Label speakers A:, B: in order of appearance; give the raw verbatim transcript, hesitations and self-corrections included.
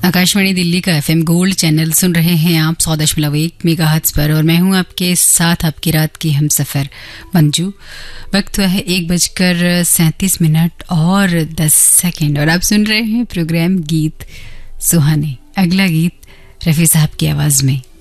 A: आकाशवाणी दिल्ली का FM gold channel सुन रहे हैं आप सौ दशमलव एक मेगाहर्ट्ज पर और मैं हूं आपके साथ आपकी रात की हमसफर मंजू। वक्त हुआ है एक बजकर सैंतीस मिनट और दस सेकंड और आप सुन रहे हैं प्रोग्राम गीत सुहाने। अगला गीत रफ़ी साहब की आवाज़ में।